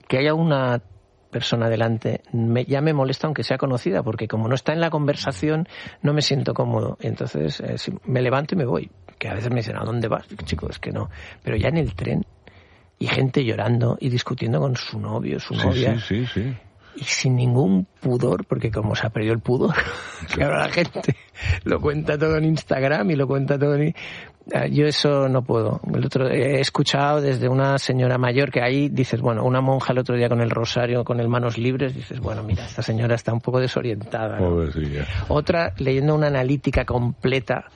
que haya una persona delante ya me molesta, aunque sea conocida, porque como no está en la conversación no me siento cómodo. Entonces me levanto y me voy, que a veces me dicen, ¿a dónde vas? Chico, es que no. Pero ya en el tren, y gente llorando y discutiendo con su novio, su novia. Sí. Y sin ningún pudor, porque como se ha perdido el pudor, que ahora la gente lo cuenta todo en Instagram y lo cuenta todo en... Yo eso no puedo. He escuchado desde una señora mayor que ahí dices, bueno, una monja el otro día con el rosario, con el manos libres, dices, bueno, mira, esta señora está un poco desorientada, ¿no? Otra leyendo una analítica completa,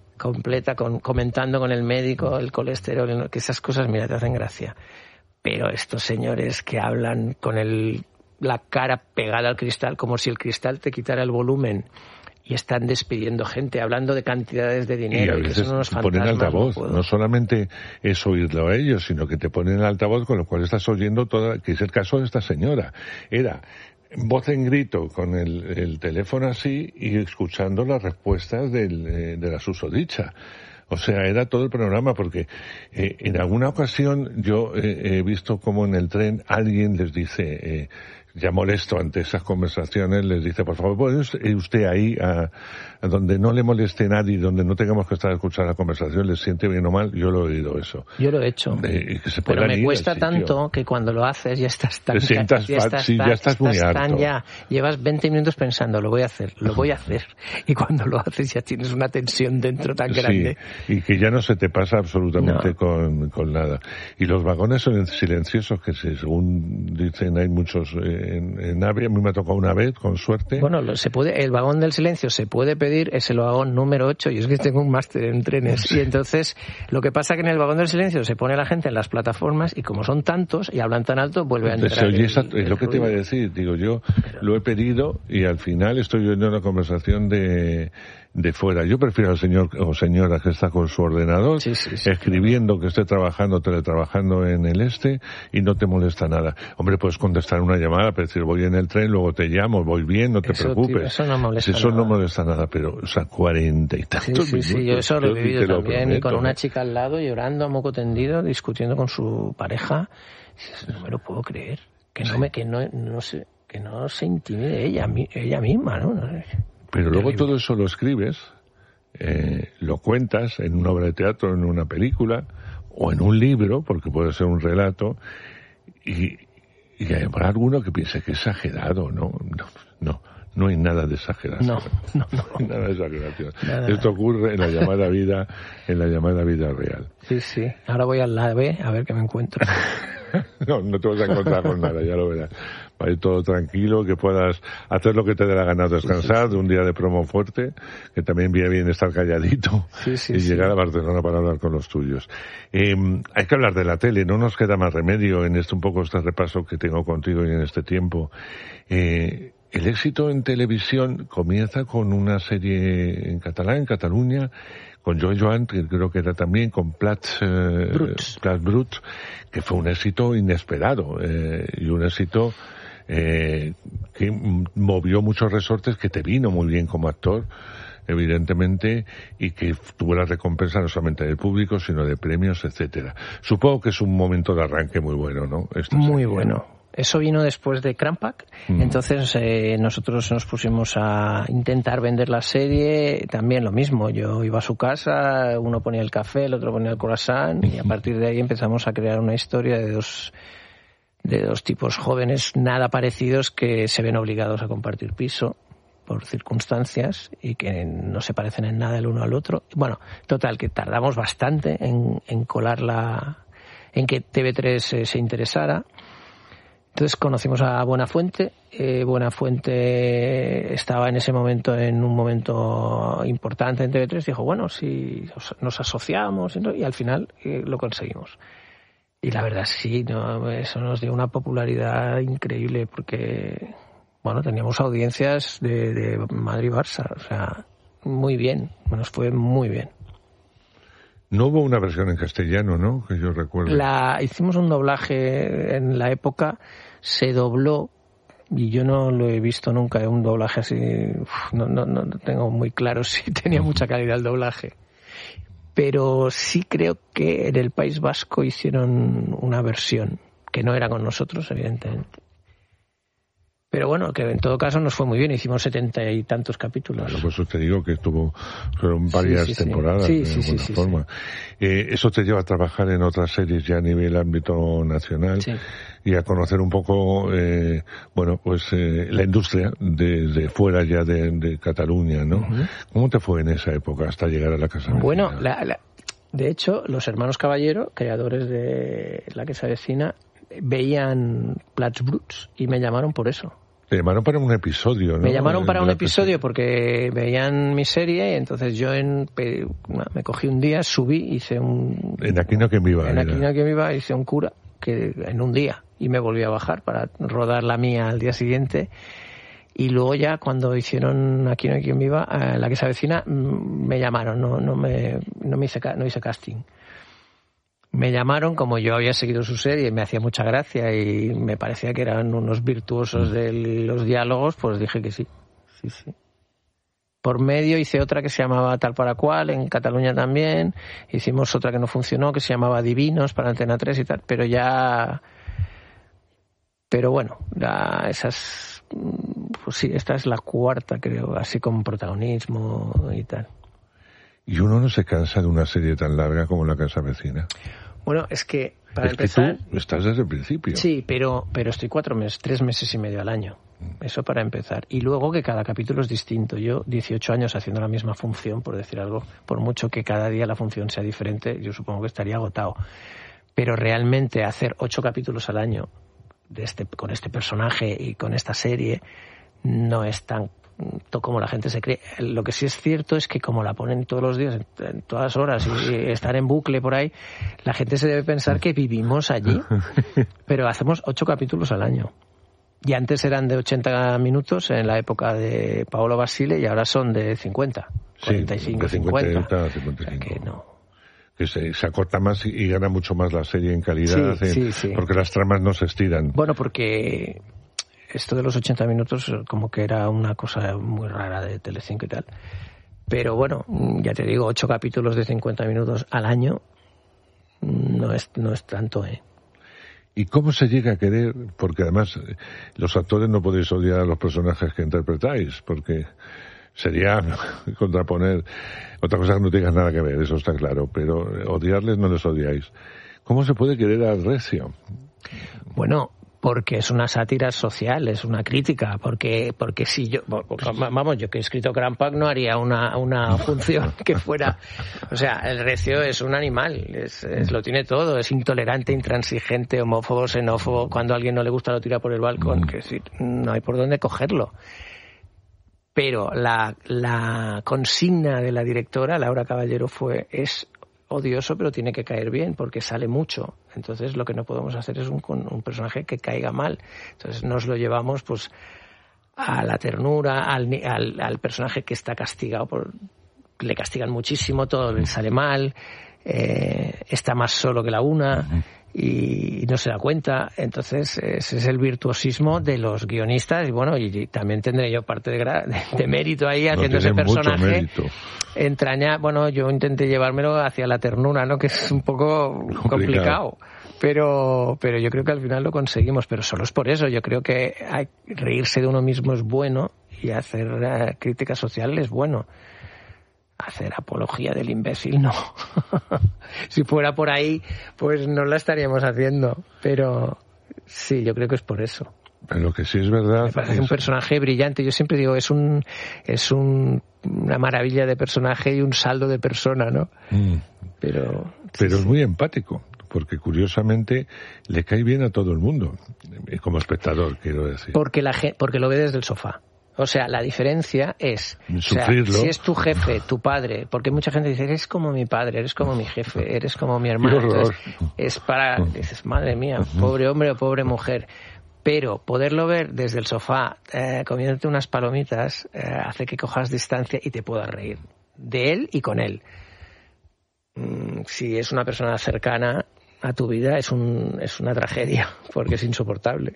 comentando con el médico el colesterol, que esas cosas, mira, te hacen gracia. Pero estos señores que hablan con la cara pegada al cristal, como si el cristal te quitara el volumen, y están despidiendo gente, hablando de cantidades de dinero. Y a veces te ponen altavoz, no solamente es oírlo a ellos, sino que te ponen altavoz, con lo cual estás oyendo que es el caso de esta señora. Era voz en grito con el teléfono así y escuchando las respuestas de la susodicha. O sea, era todo el programa, porque en alguna ocasión yo he visto como en el tren alguien les dice, ya molesto ante esas conversaciones, les dice, por favor, ¿puede usted ahí a donde no le moleste nadie, donde no tengamos que estar a escuchar la conversación, les siente bien o mal? Yo lo he oído eso. Yo lo he hecho. Pero me cuesta tanto que cuando lo haces ya estás tan... ya estás muy harto. Llevas 20 minutos pensando, lo voy a hacer. Y cuando lo haces ya tienes una tensión dentro tan grande. Y que ya no se te pasa absolutamente con nada. Y los vagones son silenciosos, que según dicen hay muchos en AVE. A mí me ha tocado una vez, con suerte. Bueno, el vagón del silencio se puede pedir, es el vagón número 8. Yo es que tengo un máster en trenes. Sí. Y entonces, lo que pasa es que en el vagón del silencio se pone la gente en las plataformas y como son tantos y hablan tan alto, vuelve a entrar. Es lo que te iba a decir. Digo, yo lo he pedido y al final estoy oyendo una conversación de fuera. Yo prefiero al señor o señora que está con su ordenador, escribiendo, que esté teletrabajando en el y no te molesta nada. Hombre, puedes contestar una llamada, pero decir, voy en el tren, luego te llamo, voy bien, no te preocupes. Tío, eso no molesta nada. No molesta nada, pero, 40 y tantos minutos. Sí, yo eso lo he vivido también, y con una chica al lado, llorando a moco tendido, discutiendo con su pareja. No me lo puedo creer. Que no se intimide ella misma, ¿no? Pero luego todo eso lo escribes, lo cuentas en una obra de teatro, en una película, o en un libro, porque puede ser un relato, y habrá alguno que piense que es exagerado, no hay nada de exageración. No hay nada de exageración. Esto ocurre en la llamada vida real. Sí. Ahora voy al AVE a ver qué me encuentro. No te vas a encontrar con nada, ya lo verás. Va a ir todo tranquilo, que puedas hacer lo que te dé la gana, descansar de un día de promo fuerte, que también viene bien estar calladito y llegar a Barcelona para hablar con los tuyos. Hay que hablar de la tele, no nos queda más remedio en un poco este repaso que tengo contigo y en este tiempo. El éxito en televisión comienza con una serie en catalán, en Cataluña, con Joan, que creo que era también, con Plats Bruts, que fue un éxito inesperado, y un éxito que movió muchos resortes, que te vino muy bien como actor, evidentemente, y que tuvo la recompensa no solamente del público, sino de premios, etcétera. Supongo que es un momento de arranque muy bueno, ¿no? Muy bueno. Eso vino después de Crampac, entonces nosotros nos pusimos a intentar vender la serie, también lo mismo, yo iba a su casa, uno ponía el café, el otro ponía el croissant, y a partir de ahí empezamos a crear una historia de dos tipos jóvenes nada parecidos que se ven obligados a compartir piso por circunstancias y que no se parecen en nada el uno al otro. Bueno, total, que tardamos bastante en colarla, en que TV3 se interesara. Entonces conocimos a Buenafuente. Buenafuente estaba en ese momento en un momento importante en TV3. Dijo, bueno, si nos asociamos, y al final lo conseguimos. Y la verdad eso nos dio una popularidad increíble porque, bueno, teníamos audiencias de Madrid-Barça. O sea, muy bien, nos fue muy bien. No hubo una versión en castellano, ¿no? Que yo recuerdo. Hicimos un doblaje en la época, se dobló, y yo no lo he visto nunca, un doblaje así. No tengo muy claro si tenía mucha calidad el doblaje. Pero sí creo que en el País Vasco hicieron una versión que no era con nosotros, evidentemente. Pero bueno, que en todo caso nos fue muy bien, hicimos 70 y tantos capítulos. Claro, pues te digo que fueron varias temporadas, de alguna forma. Eso te lleva a trabajar en otras series ya a nivel ámbito nacional y a conocer un poco, la industria de fuera ya de Cataluña, ¿no? Uh-huh. ¿Cómo te fue en esa época hasta llegar a la Casa Vecina? Bueno, de hecho, los hermanos Caballero, creadores de La que se avecina, veían Plats Bruts y me llamaron por eso. Te llamaron para un episodio, ¿no? Me llamaron para un episodio porque veían mi serie y entonces yo me cogí un día, subí, hice un... En Aquí no quien viva. En Aquí no quien viva hice un cura que en un día y me volví a bajar para rodar la mía al día siguiente y luego ya cuando hicieron Aquí no quien viva, La que se avecina, me llamaron, no hice casting. Me llamaron, como yo había seguido su serie y me hacía mucha gracia y me parecía que eran unos virtuosos de los diálogos, pues dije que sí. Por medio hice otra que se llamaba Tal para Cual, en Cataluña también. Hicimos otra que no funcionó, que se llamaba Divinos para Antena 3 y tal, pero bueno, esas, pues sí, esta es la cuarta, creo, así con protagonismo y tal. ¿Y uno no se cansa de una serie tan larga como La Casa Vecina? Bueno, es que para empezar... Que tú estás desde el principio. Sí, pero estoy 3 meses y medio al año. Eso para empezar. Y luego que cada capítulo es distinto. Yo, 18 años haciendo la misma función, por decir algo, por mucho que cada día la función sea diferente, yo supongo que estaría agotado. Pero realmente hacer 8 capítulos al año con este personaje y con esta serie no es tan como la gente se cree. Lo que sí es cierto es que como la ponen todos los días, en todas horas, y estar en bucle por ahí, la gente se debe pensar que vivimos allí, pero hacemos 8 capítulos al año. Y antes eran de 80 minutos en la época de Paolo Basile y ahora son de 50, 45, sí, de 50. 55. O sea que no. Que se acorta más y gana mucho más la serie en calidad, sí. Porque las tramas no se estiran. Bueno, porque esto de los 80 minutos como que era una cosa muy rara de Telecinco y tal. Pero bueno, ya te digo, 8 capítulos de 50 minutos al año no es tanto, ¿eh? ¿Y cómo se llega a querer? Porque además los actores no podéis odiar a los personajes que interpretáis, porque sería contraponer otra cosa que no tengas nada que ver, eso está claro, pero odiarles no les odiáis. ¿Cómo se puede querer al Recio? Bueno, porque es una sátira social, es una crítica, porque si yo que he escrito Crampac no haría una función que fuera, o sea, el Recio es un animal, lo tiene todo, es intolerante, intransigente, homófobo, xenófobo, cuando a alguien no le gusta lo tira por el balcón, que sí, no hay por dónde cogerlo. Pero la consigna de la directora, Laura Caballero, es odioso, pero tiene que caer bien, porque sale mucho. Entonces lo que no podemos hacer es un personaje que caiga mal. Entonces nos lo llevamos pues a la ternura, al personaje que está castigado, le castigan muchísimo, todo le sale mal, está más solo que la una y no se da cuenta. Entonces ese es el virtuosismo de los guionistas y bueno, y también tendré yo parte de mérito ahí haciendo ese personaje. Bueno, yo intenté llevármelo hacia la ternura, ¿no? Que es un poco complicado. Pero yo creo que al final lo conseguimos, pero solo es por eso. Yo creo que reírse de uno mismo es bueno y hacer crítica social es bueno. Hacer apología del imbécil, no. Si fuera por ahí, pues no la estaríamos haciendo. Pero sí, yo creo que es por eso. Pero lo que sí es verdad... Me parece un personaje brillante. Yo siempre digo, es una maravilla de personaje y un saldo de persona, ¿no? Pero es muy empático, porque curiosamente le cae bien a todo el mundo, como espectador, quiero decir. Porque lo ve desde el sofá. O sea, la diferencia es, si es tu jefe, tu padre, porque mucha gente dice, eres como mi padre, eres como mi jefe, eres como mi hermano. Entonces, dices, madre mía, pobre hombre o pobre mujer. Pero poderlo ver desde el sofá, comiéndote unas palomitas, hace que cojas distancia y te puedas reír de él y con él. Si es una persona cercana a tu vida, es una tragedia, porque es insoportable.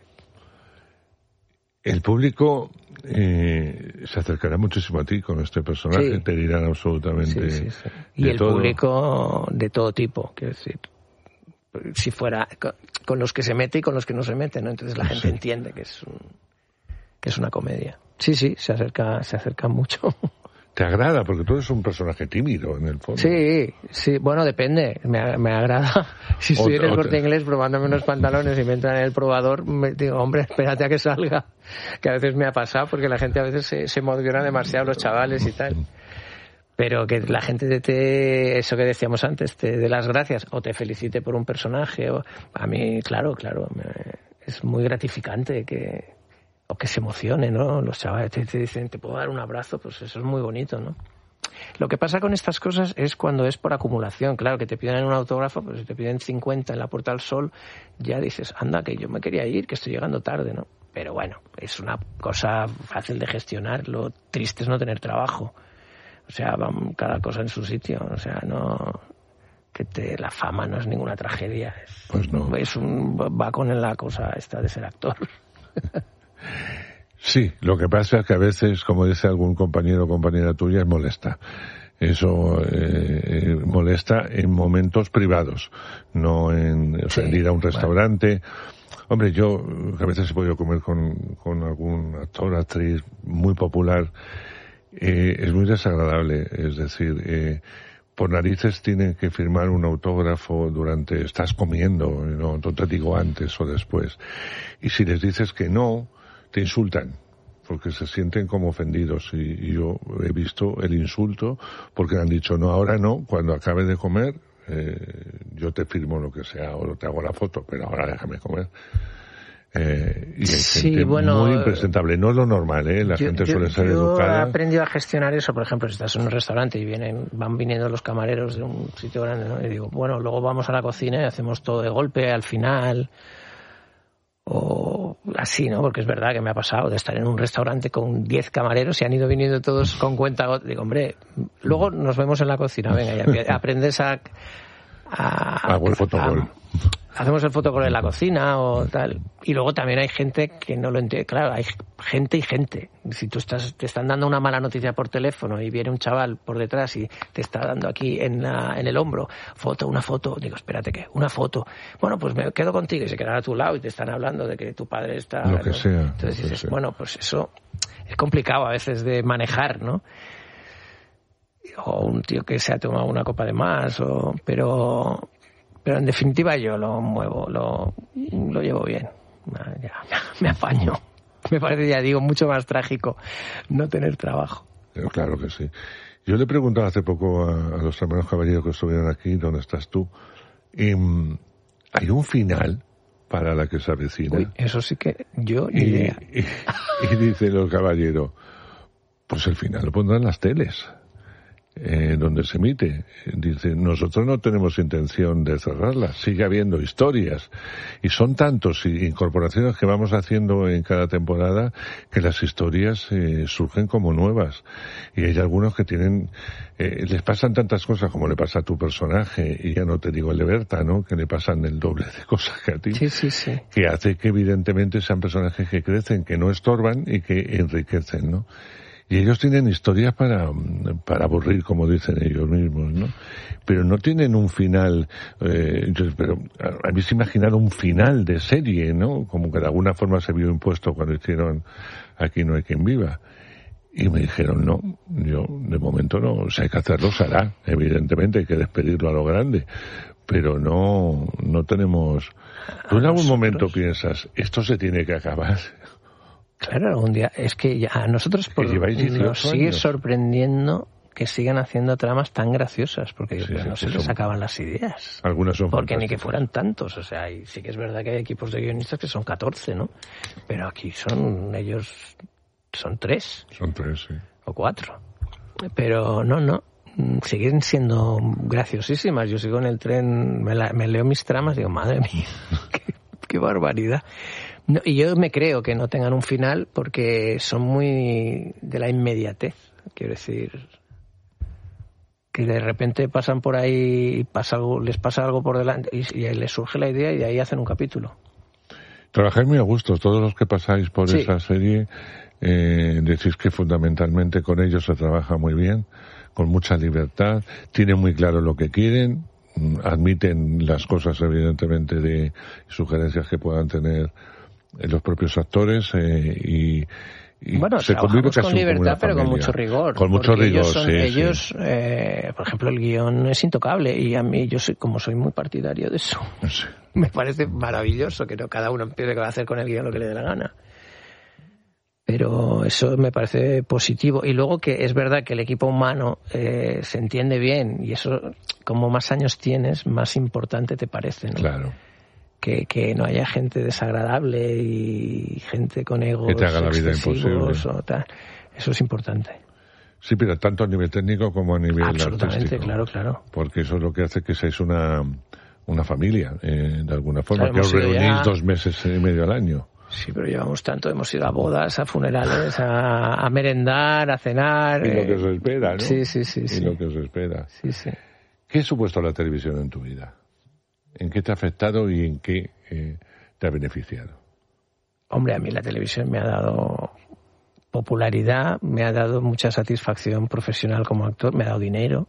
El público se acercará muchísimo a ti con este personaje, te dirán absolutamente sí. Y el todo. Público de todo tipo, quiero decir. si fuera con los que se mete y con los que no se mete, ¿no? Entonces la gente entiende que es una comedia. Sí, se acerca mucho. ¿Te agrada? Porque tú eres un personaje tímido, en el fondo. Sí, bueno, depende. Me agrada. Si estoy en el Corte Inglés probándome unos pantalones y me entran en el probador, me digo, hombre, espérate a que salga. Que a veces me ha pasado, porque la gente a veces se emociona demasiado, los chavales y tal. Pero que la gente eso que decíamos antes, te dé las gracias o te felicite por un personaje. A mí, claro, es muy gratificante o que se emocione, ¿no? Los chavales te dicen, ¿te puedo dar un abrazo? Pues eso es muy bonito, ¿no? Lo que pasa con estas cosas es cuando es por acumulación. Claro, que te piden un autógrafo, pues si te piden 50 en la Puerta del Sol, ya dices, anda, que yo me quería ir, que estoy llegando tarde, ¿no? Pero bueno, es una cosa fácil de gestionar. Lo triste es no tener trabajo. O sea, cada cosa en su sitio. O sea, no... la fama no es ninguna tragedia. Pues no. Va con la cosa esta de ser actor. Sí, lo que pasa es que a veces, como dice algún compañero o compañera tuya, es molesta. Eso molesta en momentos privados, no en ir a un restaurante. Bueno. Hombre, yo a veces he podido comer con algún actor, actriz muy popular. Es muy desagradable, es decir, por narices tienen que firmar un autógrafo estás comiendo, no te digo antes o después. Y si les dices que no, te insultan, porque se sienten como ofendidos. Y yo he visto el insulto porque han dicho, no, ahora no, cuando acabe de comer, yo te firmo lo que sea o te hago la foto, pero ahora déjame comer. Y hay gente muy impresentable. No es lo normal, la gente suele ser educada. Yo he aprendido a gestionar eso. Por ejemplo, si estás en un restaurante y van viniendo los camareros de un sitio grande, ¿no? Y digo, bueno, luego vamos a la cocina y hacemos todo de golpe al final. O así, ¿no? Porque es verdad que me ha pasado de estar en un restaurante con 10 camareros y han ido viniendo todos con cuenta. Digo, hombre, luego nos vemos en la cocina. Venga, y aprendes hago el fotogol. Hacemos el fotogol en la cocina o tal. Y luego también hay gente que no lo entiende. Claro, hay gente y gente. Si te están dando una mala noticia por teléfono y viene un chaval por detrás y te está dando aquí en el hombro, una foto. Digo, espérate, ¿qué? Una foto. Bueno, pues me quedo contigo y se quedan a tu lado y te están hablando de que tu padre está... Lo que sea. Entonces dices, bueno, pues eso es complicado a veces de manejar, ¿no? O un tío que se ha tomado una copa de más, pero en definitiva yo lo muevo, lo llevo bien. Ya, me apaño. Me parece, ya digo, mucho más trágico no tener trabajo. Claro que sí. Yo le preguntaba hace poco a los hermanos caballeros que estuvieron aquí, ¿dónde estás tú? ¿Hay un final para la que se avecina? Uy, eso sí que yo ni idea. Y dice los caballeros, pues el final lo pondrán las teles. Donde se emite. Dice, nosotros no tenemos intención de cerrarlas, sigue habiendo historias y son tantos incorporaciones que vamos haciendo en cada temporada que las historias surgen como nuevas y hay algunos que tienen les pasan tantas cosas como le pasa a tu personaje y ya no te digo el de Berta, ¿no? Que le pasan el doble de cosas que a ti, sí. Que hace que evidentemente sean personajes que crecen, que no estorban y que enriquecen, ¿no? Y ellos tienen historias para aburrir, como dicen ellos mismos, ¿no? Pero no tienen un final, pero a mí se imaginaron un final de serie, ¿no? Como que de alguna forma se vio impuesto cuando hicieron Aquí no hay quien viva. Y me dijeron, no, yo de momento no, si hay que hacerlo se hará, evidentemente hay que despedirlo a lo grande, pero no tenemos... ¿Tú en algún momento piensas, esto se tiene que acabar? Claro, algún día. Es que ya a nosotros nos sigue sorprendiendo que sigan haciendo tramas tan graciosas, porque no se les acaban las ideas. Algunas son porque ni que fueran tantos. O sea, y sí que es verdad que hay equipos de guionistas que son 14, ¿no? Pero aquí son 3. Son 3, sí. O 4. Pero no. Siguen siendo graciosísimas. Yo sigo en el tren, me leo mis tramas y digo, madre mía, qué barbaridad. No, y yo me creo que no tengan un final porque son muy de la inmediatez. Quiero decir, que de repente pasan por ahí, les pasa algo por delante y les surge la idea y de ahí hacen un capítulo. Trabajáis muy a gusto, todos los que pasáis por esa serie, decís que fundamentalmente con ellos se trabaja muy bien, con mucha libertad, tienen muy claro lo que quieren, admiten las cosas, evidentemente, de sugerencias que puedan tener los propios actores y bueno, se convive casi con libertad, pero con mucho rigor. Con mucho rigor, ellos, por ejemplo, el guión es intocable y a mí, como soy muy partidario de eso, sí. Me parece maravilloso que no cada uno empiece a hacer con el guión lo que le dé la gana. Pero eso me parece positivo. Y luego que es verdad que el equipo humano se entiende bien y eso, como más años tienes, más importante te parece, ¿no? Claro. Que no haya gente desagradable y gente con egos que te haga la vida imposible. O tal. Eso es importante. Sí, pero tanto a nivel técnico como a nivel absolutamente, artístico. claro. Porque eso es lo que hace que seáis una familia, de alguna forma, que os reunís 2 meses y medio al año. Sí, pero llevamos tanto, hemos ido a bodas, a funerales, a merendar, a cenar. Y lo que os espera, ¿no? Sí. Y lo que os espera. Sí. ¿Qué ha supuesto la televisión en tu vida? ¿En qué te ha afectado y en qué te ha beneficiado? Hombre, a mí la televisión me ha dado popularidad, me ha dado mucha satisfacción profesional como actor, me ha dado dinero.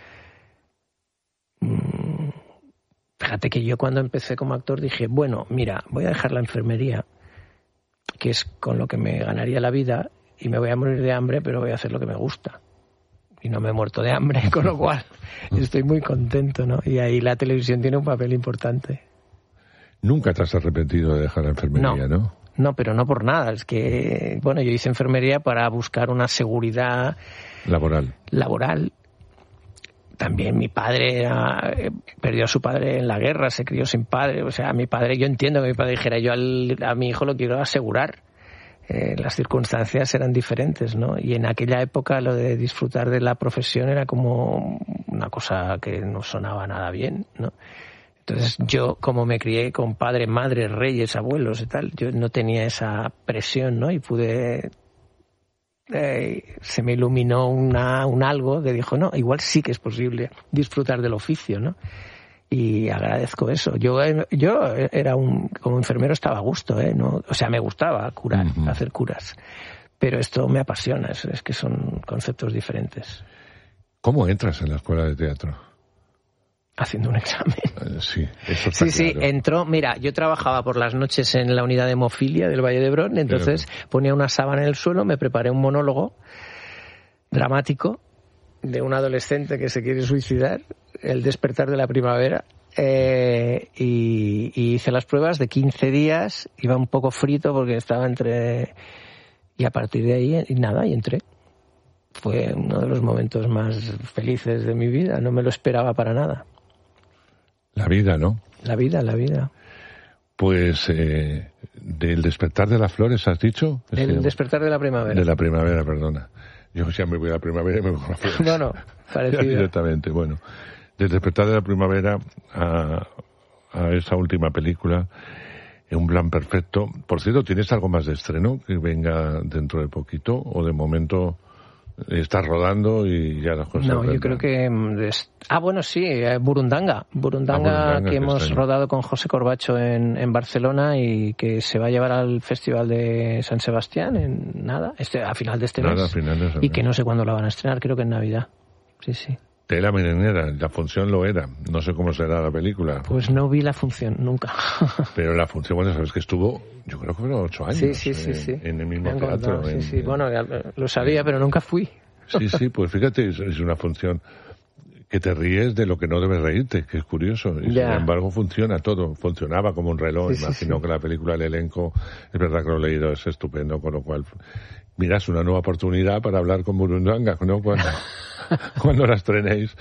Fíjate que yo cuando empecé como actor dije, bueno, mira, voy a dejar la enfermería, que es con lo que me ganaría la vida, y me voy a morir de hambre, pero voy a hacer lo que me gusta. Y no me he muerto de hambre, con lo cual estoy muy contento, ¿no? Y ahí la televisión tiene un papel importante. Nunca te has arrepentido de dejar la enfermería, ¿no? No, pero no por nada. Es que, bueno, yo hice enfermería para buscar una seguridad laboral. También mi padre perdió a su padre en la guerra, se crió sin padre. O sea, mi padre, yo entiendo que mi padre dijera, yo a mi hijo lo quiero asegurar. Las circunstancias eran diferentes, ¿no? Y en aquella época lo de disfrutar de la profesión era como una cosa que no sonaba nada bien, ¿no? Entonces yo, como me crié con padre, madre, reyes, abuelos y tal, yo no tenía esa presión, ¿no? Y pude... se me iluminó un algo que dijo, no, igual sí que es posible disfrutar del oficio, ¿no? Y agradezco eso. Yo era como enfermero estaba a gusto, ¿no? O sea, me gustaba curar, hacer curas. Pero esto me apasiona, es que son conceptos diferentes. ¿Cómo entras en la escuela de teatro? Haciendo un examen. Sí, eso está claro. Sí, entró. Mira, yo trabajaba por las noches en la unidad de hemofilia del Valle de Hebrón, entonces ponía una sábana en el suelo, me preparé un monólogo dramático de un adolescente que se quiere suicidar, el despertar de la primavera, y hice las pruebas de 15 días, iba un poco frito porque estaba y a partir de ahí, y entré. Fue uno de los momentos más felices de mi vida, no me lo esperaba para nada. La vida, ¿no? La vida. Pues del despertar de las flores, ¿has dicho? El despertar de la primavera. De la primavera, perdona. Yo ya me voy a la primavera y me voy a las flores. No, parecido. Directamente, bueno. Del despertar de la primavera a esa última película, Un plan perfecto. Por cierto, ¿tienes algo más de estreno que venga dentro de poquito? ¿O de momento estás rodando y ya las cosas? No, yo creo que... bueno, sí, Burundanga, que hemos rodado con José Corbacho en Barcelona y que se va a llevar al Festival de San Sebastián a final de este mes. Y que no sé cuándo la van a estrenar, creo que en Navidad. Sí. Tela marinera, la función lo era. No sé cómo será la película. Pues no vi la función, nunca. Pero la función, bueno, sabes que estuvo, yo creo que fueron 8 años. Sí. En el mismo teatro. Sí. Bueno, lo sabía, pero nunca fui. Sí, pues fíjate, es una función que te ríes de lo que no debes reírte, que es curioso. Y sin embargo funciona todo, funcionaba como un reloj. Imagino que la película, el elenco, es verdad que lo he leído, es estupendo, con lo cual, mira, es una nueva oportunidad para hablar con Burundanga, ¿no? Cuando la estrenéis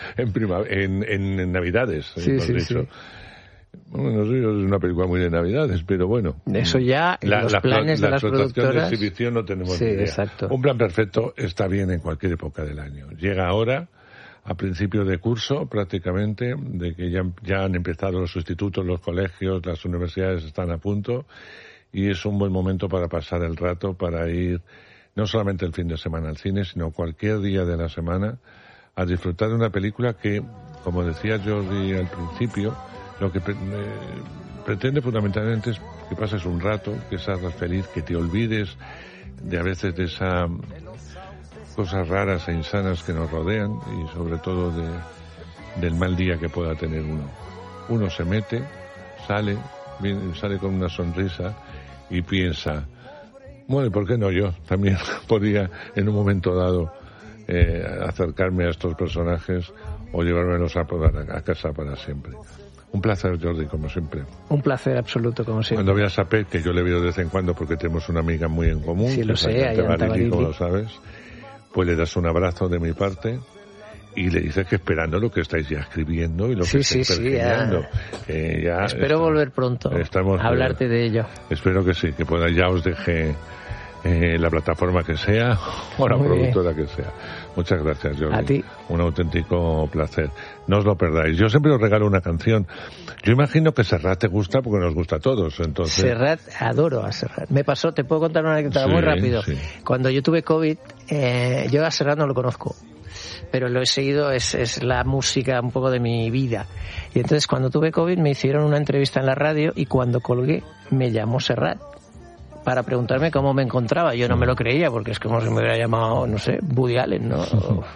en Navidades, hemos dicho. Bueno, no sé, es una película muy de Navidades, pero bueno. Eso ya, los planes de las productoras... de exhibición no tenemos ni idea. Exacto. Un plan perfecto está bien en cualquier época del año. Llega ahora, a principio de curso, prácticamente, de que ya han empezado los institutos, los colegios, las universidades están a punto, y es un buen momento para pasar el rato, para ir no solamente el fin de semana al cine, sino cualquier día de la semana, a disfrutar de una película que, como decía Jordi al principio, lo que pretende fundamentalmente es que pases un rato, que seas feliz, que te olvides de a veces de esas cosas raras e insanas que nos rodean y sobre todo del mal día que pueda tener uno. Uno se mete, sale con una sonrisa y piensa, bueno, ¿por qué no yo? También podría en un momento dado acercarme a estos personajes o llevármelos a casa para siempre. Un placer, Jordi, como siempre. Un placer absoluto, como siempre. Cuando veas a Pep, que yo le veo de vez en cuando porque tenemos una amiga muy en común, sí, lo sé, Barili, como lo sabes, pues le das un abrazo de mi parte y le dices que esperando lo que estáis ya escribiendo y lo que estáis pergeñando. Ya espero volver pronto a hablarte de ello. Espero que sí, que ya os deje la plataforma que sea o la productora que sea. Muchas gracias, Jordi. A ti. Un auténtico placer. No os lo perdáis. Yo siempre os regalo una canción. Yo imagino que Serrat te gusta porque nos gusta a todos. Entonces... Serrat, adoro a Serrat. Me pasó, te puedo contar una anécdota muy rápido. Sí. Cuando yo tuve COVID, yo a Serrat no lo conozco, pero lo he seguido, es la música un poco de mi vida. Y entonces cuando tuve COVID me hicieron una entrevista en la radio y cuando colgué me llamó Serrat para preguntarme cómo me encontraba. Yo no me lo creía porque es como si me hubiera llamado, no sé, Woody Allen, ¿no?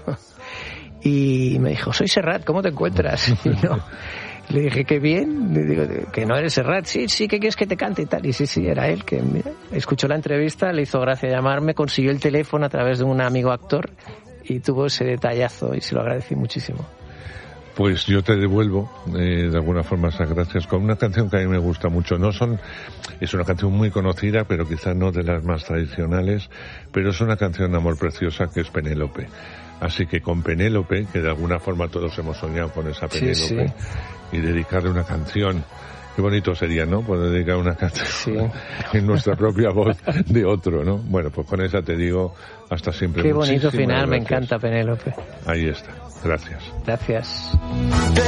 Y me dijo, soy Serrat, ¿cómo te encuentras? Y no, le dije, qué bien. Le digo, que no eres Serrat. Sí, ¿qué quieres que te cante y tal? Y sí, era él que mira, escuchó la entrevista, le hizo gracia llamarme, consiguió el teléfono a través de un amigo actor y tuvo ese detallazo y se lo agradecí muchísimo. Pues yo te devuelvo de alguna forma esas gracias con una canción que a mí me gusta mucho. Es una canción muy conocida, pero quizás no de las más tradicionales, pero es una canción de amor preciosa que es Penélope. Así que con Penélope, que de alguna forma todos hemos soñado con esa Penélope, y dedicarle una canción. Qué bonito sería, ¿no? Poder dedicar una canción en nuestra propia voz de otro, ¿no? Bueno, pues con esa te digo hasta siempre. Qué bonito final, gracias. Me encanta Penélope. Ahí está. Gracias. Gracias.